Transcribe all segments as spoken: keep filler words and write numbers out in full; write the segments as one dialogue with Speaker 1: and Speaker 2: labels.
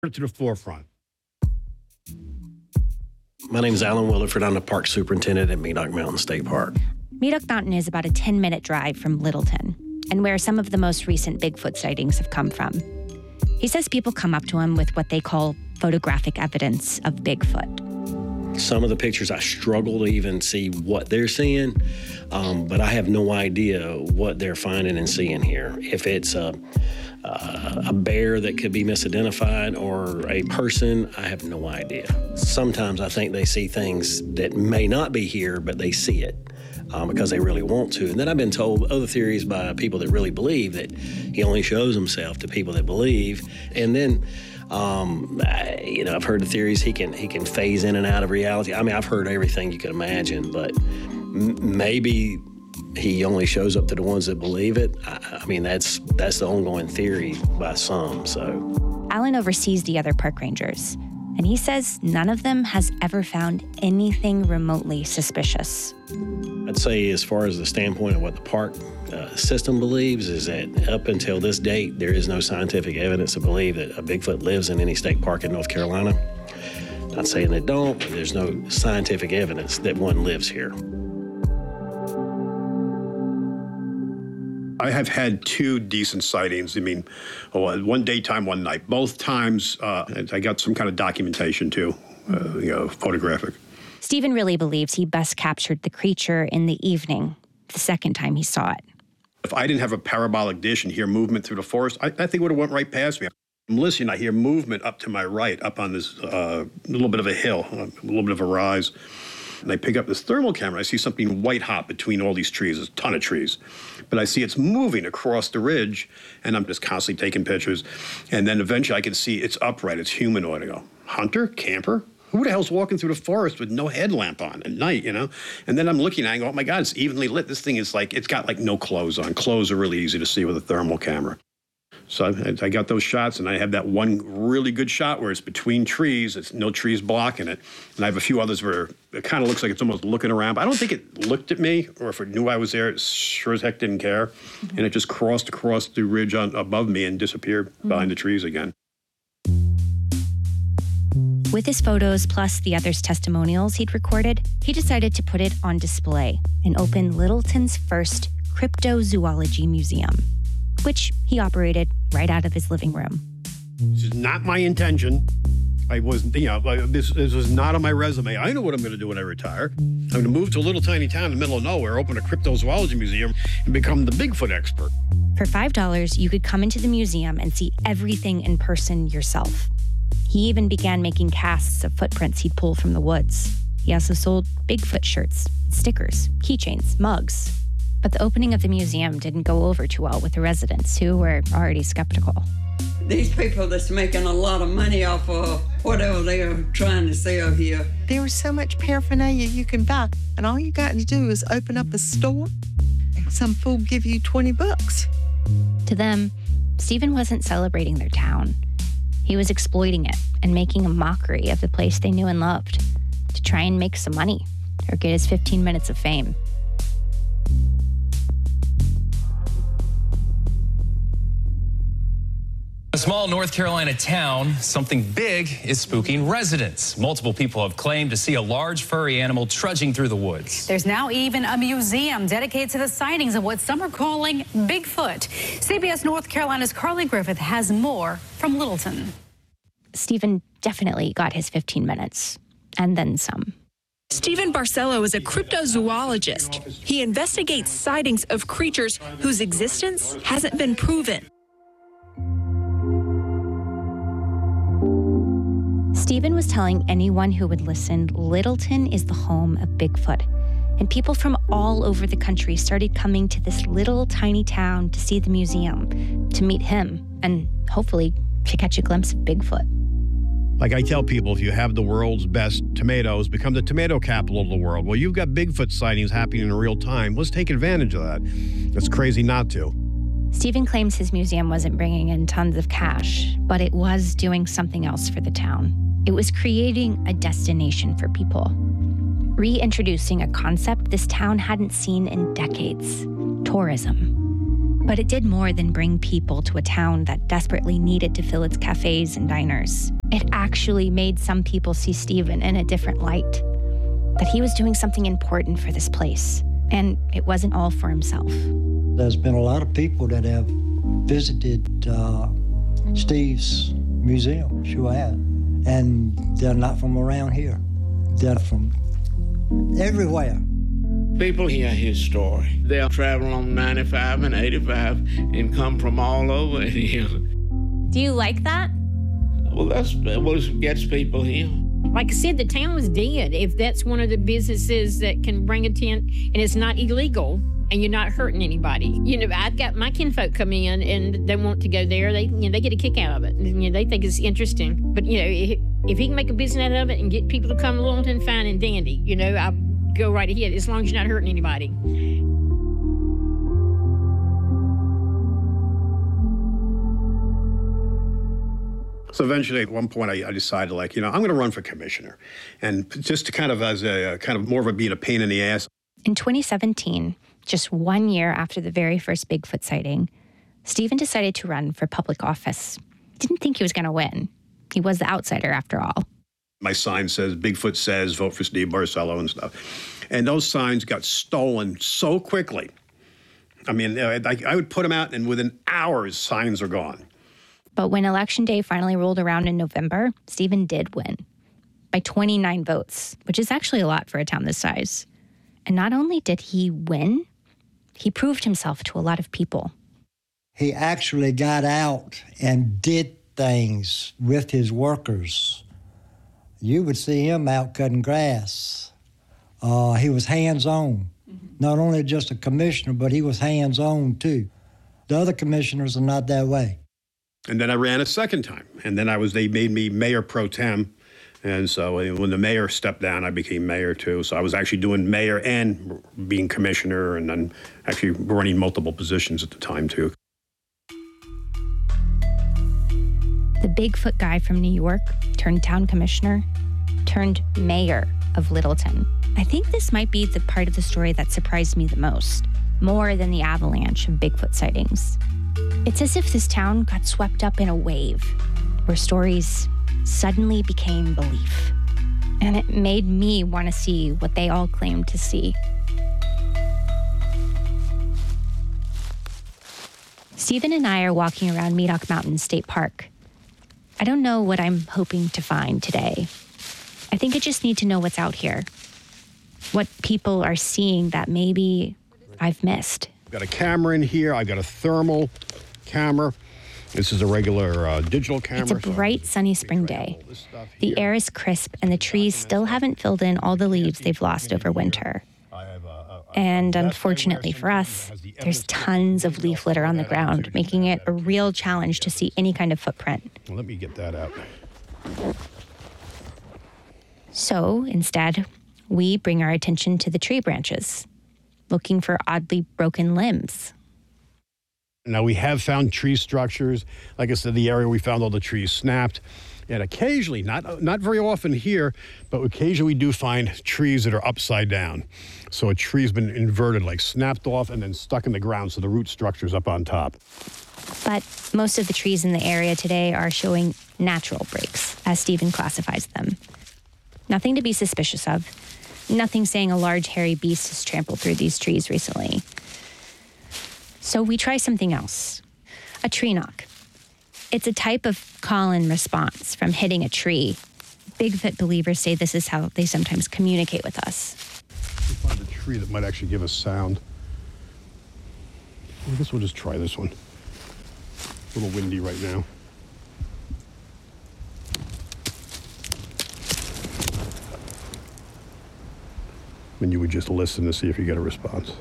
Speaker 1: to the forefront.
Speaker 2: My name is Alan Williford. I'm the park superintendent at Medoc Mountain State Park.
Speaker 3: Medoc Mountain is about a ten-minute drive from Littleton, and where some of the most recent Bigfoot sightings have come from. He says people come up to him with what they call photographic evidence of Bigfoot.
Speaker 2: Some of the pictures I struggle to even see what they're seeing, um, but I have no idea what they're finding and seeing here. If it's a, uh, a bear that could be misidentified or a person, I have no idea. Sometimes I think they see things that may not be here, but they see it. Um, because they really want to. And then I've been told other theories by people that really believe that he only shows himself to people that believe. And then, um, I, you know, I've heard the theories he can he can phase in and out of reality. I mean, I've heard everything you could imagine, but m- maybe he only shows up to the ones that believe it. I, I mean, that's that's the ongoing theory by some. So,
Speaker 3: Alan oversees the other park rangers, and he says none of them has ever found anything remotely suspicious.
Speaker 2: I'd say as far as the standpoint of what the park uh, system believes is that up until this date, there is no scientific evidence to believe that a Bigfoot lives in any state park in North Carolina. Not saying they don't, but there's no scientific evidence that one lives here.
Speaker 1: I have had two decent sightings. I mean, one daytime, one night. Both times, uh, I got some kind of documentation too, uh, you know, photographic.
Speaker 3: Stephen really believes he best captured the creature in the evening, the second time he saw it.
Speaker 1: If I didn't have a parabolic dish and hear movement through the forest, I, I think it would have went right past me. I'm listening, I hear movement up to my right, up on this uh, little bit of a hill, a little bit of a rise. And I pick up this thermal camera. I see something white hot between all these trees. There's a ton of trees. But I see it's moving across the ridge, and I'm just constantly taking pictures. And then eventually I can see it's upright. It's humanoid. I go, hunter? Camper? Who the hell's walking through the forest with no headlamp on at night, you know? And then I'm looking at it and I go, oh my God, it's evenly lit. This thing is like, it's got like no clothes on. Clothes are really easy to see with a thermal camera. So I, I got those shots, and I have that one really good shot where it's between trees. It's no trees blocking it. And I have a few others where it kind of looks like it's almost looking around. But I don't think it looked at me, or if it knew I was there, it sure as heck didn't care. Mm-hmm. And it just crossed across the ridge on, above me and disappeared mm-hmm. behind the trees again.
Speaker 3: With his photos plus the others' testimonials he'd recorded, he decided to put it on display and open Littleton's first cryptozoology museum, which he operated right out of his living room.
Speaker 1: This is not my intention. I wasn't, you know, this, this was not on my resume. I know what I'm going to do when I retire. I'm going to move to a little tiny town in the middle of nowhere, open a cryptozoology museum, and become the Bigfoot expert.
Speaker 3: For five dollars, you could come into the museum and see everything in person yourself. He even began making casts of footprints he'd pull from the woods. He also sold Bigfoot shirts, stickers, keychains, mugs. But the opening of the museum didn't go over too well with the residents, who were already skeptical.
Speaker 4: These people that's making a lot of money off of whatever they are trying to sell here.
Speaker 5: There is so much paraphernalia you can buy, and all you got to do is open up a store, and some fool give you twenty bucks.
Speaker 3: To them, Stephen wasn't celebrating their town. He was exploiting it and making a mockery of the place they knew and loved to try and make some money or get his fifteen minutes of fame.
Speaker 6: A small North Carolina town, something big is spooking residents. Multiple people have claimed to see a large furry animal trudging through the woods.
Speaker 7: There's now even a museum dedicated to the sightings of what some are calling Bigfoot. C B S North Carolina's Carly Griffith has more from Littleton.
Speaker 3: Stephen definitely got his fifteen minutes, and then some.
Speaker 8: Stephen Barcelo is a cryptozoologist. He investigates sightings of creatures whose existence hasn't been proven.
Speaker 3: Stephen was telling anyone who would listen, Littleton is the home of Bigfoot. And people from all over the country started coming to this little tiny town to see the museum, to meet him, and hopefully to catch a glimpse of Bigfoot.
Speaker 1: Like I tell people, if you have the world's best tomatoes, become the tomato capital of the world. Well, you've got Bigfoot sightings happening in real time. Let's take advantage of that. It's crazy not to.
Speaker 3: Stephen claims his museum wasn't bringing in tons of cash, but it was doing something else for the town. It was creating a destination for people, reintroducing a concept this town hadn't seen in decades, tourism. But it did more than bring people to a town that desperately needed to fill its cafes and diners. It actually made some people see Stephen in a different light, that he was doing something important for this place, and it wasn't all for himself.
Speaker 9: There's been a lot of people that have visited uh, Steve's museum, sure have, and they're not from around here. They're from everywhere.
Speaker 10: People hear his story. They'll travel on ninety-five and eighty-five and come from all over here.
Speaker 3: Do you like that?
Speaker 10: Well, that's what gets people here.
Speaker 11: Like I said, the town was dead. If that's one of the businesses that can bring a tent and it's not illegal and you're not hurting anybody. You know, I've got my kinfolk come in and they want to go there. They, you know, they get a kick out of it. You know, they think it's interesting. But, you know, if, if he can make a business out of it and get people to come along, then fine and dandy. You know, I'll go right ahead as long as you're not hurting anybody.
Speaker 1: So eventually, at one point, I, I decided, like, you know, I'm going to run for commissioner, and just to kind of as a kind of more of a being a pain in the ass.
Speaker 3: In twenty seventeen, just one year after the very first Bigfoot sighting, Stephen decided to run for public office. Didn't think he was going to win. He was the outsider, after all.
Speaker 1: My sign says, Bigfoot says, vote for Steve Barcelo and stuff. And those signs got stolen so quickly. I mean, I, I would put them out, and within hours, signs are gone.
Speaker 3: But when Election Day finally rolled around in November, Stephen did win by twenty-nine votes, which is actually a lot for a town this size. And not only did he win, he proved himself to a lot of people.
Speaker 9: He actually got out and did things with his workers. You would see him out cutting grass. Uh, he was hands-on. Mm-hmm. Not only just a commissioner, but he was hands-on, too. The other commissioners are not that way.
Speaker 1: And then I ran a second time. And then I was, they made me mayor pro tem. And so when the mayor stepped down, I became mayor too. So I was actually doing mayor and being commissioner, and then actually running multiple positions at the time too.
Speaker 3: The Bigfoot guy from New York turned town commissioner, turned mayor of Littleton. I think this might be the part of the story that surprised me the most, more than the avalanche of Bigfoot sightings. It's as if this town got swept up in a wave, where stories suddenly became belief. And it made me want to see what they all claimed to see. Stephen and I are walking around Medoc Mountain State Park. I don't know what I'm hoping to find today. I think I just need to know what's out here, what people are seeing that maybe I've missed.
Speaker 1: I've got a camera in here. I've got a thermal camera. This is a regular uh, digital camera.
Speaker 3: It's a bright, sunny spring day. The air is crisp, and the trees still haven't filled in all the leaves they've lost over winter. And unfortunately for us, there's tons of leaf litter on the ground, making it a real challenge to see any kind of footprint.
Speaker 1: Well, let me get that out.
Speaker 3: So instead, we bring our attention to the tree branches, looking for oddly broken limbs.
Speaker 1: Now, we have found tree structures. Like I said, the area we found all the trees snapped. And occasionally, not not very often here, but occasionally we do find trees that are upside down. So a tree's been inverted, like snapped off and then stuck in the ground, so the root structure's up on top.
Speaker 3: But most of the trees in the area today are showing natural breaks, as Stephen classifies them. Nothing to be suspicious of. Nothing saying a large hairy beast has trampled through these trees recently. So we try something else. A tree knock. It's a type of call and response from hitting a tree. Bigfoot believers say this is how they sometimes communicate with us.
Speaker 1: We find a tree that might actually give us sound. I guess we'll just try this one. A little windy right now. And you would just listen to see if you get a response.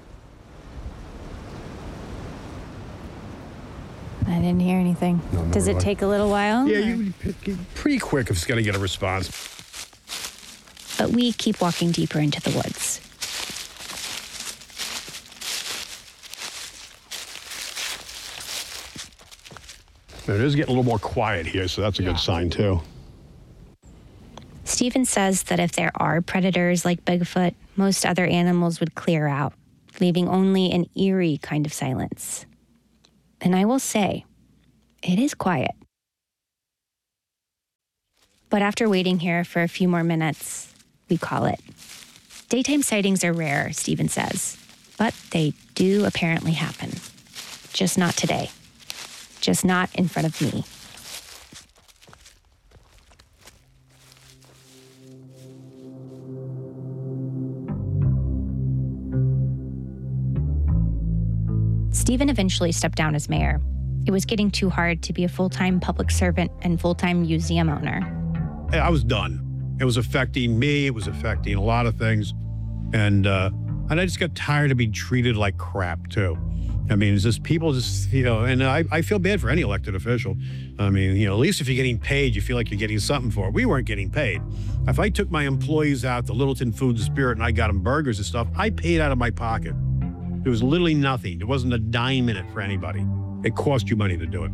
Speaker 3: I didn't hear anything.
Speaker 1: No, no,
Speaker 3: Does it
Speaker 1: like,
Speaker 3: take a little while?
Speaker 1: Yeah, you pretty quick if it's going to get a response.
Speaker 3: But we keep walking deeper into the woods.
Speaker 1: Now, it is getting a little more quiet here, so that's a yeah. good sign, too.
Speaker 3: Stephen says that if there are predators like Bigfoot, most other animals would clear out, leaving only an eerie kind of silence. And I will say, it is quiet. But after waiting here for a few more minutes, we call it. Daytime sightings are rare, Stephen says, but they do apparently happen. Just not today. Just not in front of me. Stephen eventually stepped down as mayor. It was getting too hard to be a full-time public servant and full-time museum owner.
Speaker 1: I was done. It was affecting me. It was affecting a lot of things. And uh, and I just got tired of being treated like crap, too. I mean, it's just people just, you know, and I, I feel bad for any elected official. I mean, you know, at least if you're getting paid, you feel like you're getting something for it. We weren't getting paid. If I took my employees out to Littleton Food and Spirit and I got them burgers and stuff, I paid out of my pocket. There was literally nothing. There wasn't a dime in it for anybody. It cost you money to do it.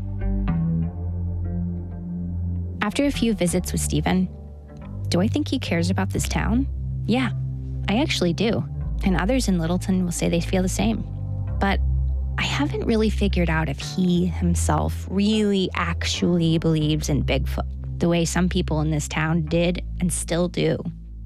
Speaker 3: After a few visits with Stephen, do I think he cares about this town? Yeah, I actually do. And others in Littleton will say they feel the same. But I haven't really figured out if he himself really actually believes in Bigfoot, the way some people in this town did and still do.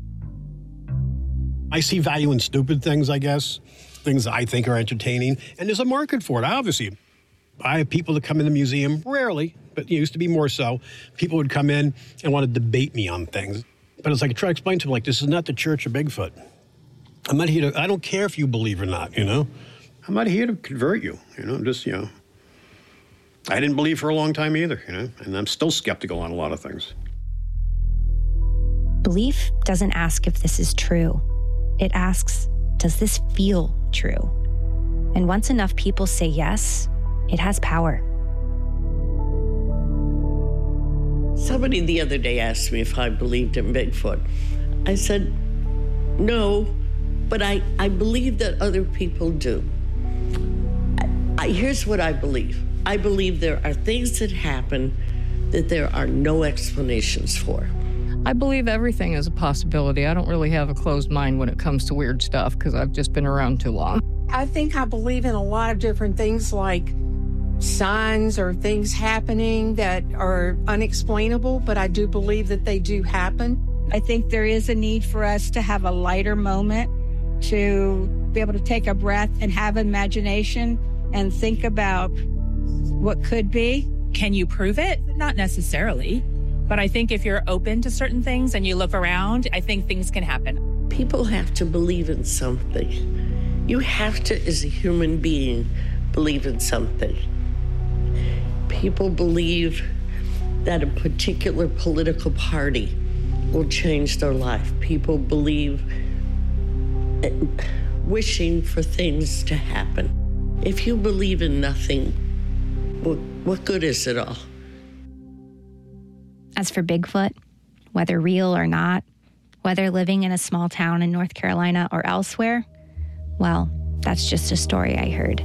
Speaker 1: I see value in stupid things, I guess, things that I think are entertaining, and there's a market for it, obviously. I have people that come in the museum, rarely, but it used to be more so. People would come in and want to debate me on things. But it's like I try to explain to them, like, this is not the Church of Bigfoot. I'm not here to, I don't care if you believe or not, you know? I'm not here to convert you, you know? I'm just, you know, I didn't believe for a long time either, you know? And I'm still skeptical on a lot of things.
Speaker 3: Belief doesn't ask if this is true. It asks, does this feel true? And once enough people say yes, it has power.
Speaker 12: Somebody the other day asked me if I believed in Bigfoot. I said, no, but I, I believe that other people do. I, I, here's what I believe. I believe there are things that happen that there are no explanations for.
Speaker 13: I believe everything is a possibility. I don't really have a closed mind when it comes to weird stuff because I've just been around too long.
Speaker 14: I think I believe in a lot of different things like signs or things happening that are unexplainable, but I do believe that they do happen.
Speaker 15: I think there is a need for us to have a lighter moment, to be able to take a breath and have imagination and think about what could be.
Speaker 16: Can you prove it? Not necessarily. But I think if you're open to certain things and you look around, I think things can happen.
Speaker 12: People have to believe in something. You have to, as a human being, believe in something. People believe that a particular political party will change their life. People believe wishing for things to happen. If you believe in nothing, what, what good is it all?
Speaker 3: As for Bigfoot, whether real or not, whether living in a small town in North Carolina or elsewhere, well, that's just a story I heard.